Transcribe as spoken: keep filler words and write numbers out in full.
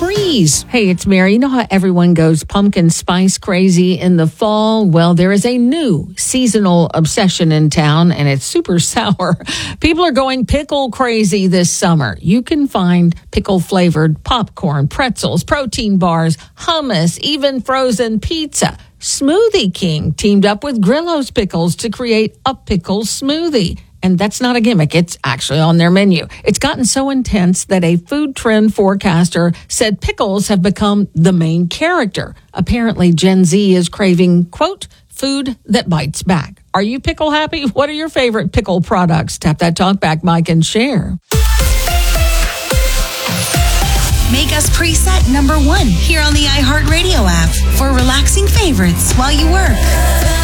Febreze. Hey, it's Mary. You know how everyone goes pumpkin spice crazy in the fall? Well, there is a new seasonal obsession in town, and it's super sour. People are going pickle crazy this summer. You can find pickle-flavored popcorn, pretzels, protein bars, hummus, even frozen pizza. Smoothie King teamed up with Grillo's Pickles to create a pickle smoothie. And that's not a gimmick. It's actually on their menu. It's gotten so intense that a food trend forecaster said pickles have become the main character. Apparently, Gen Z is craving, quote, food that bites back. Are you pickle happy? What are your favorite pickle products? Tap that talk back mic and share. Make us preset number one here on the iHeartRadio app for relaxing favorites while you work.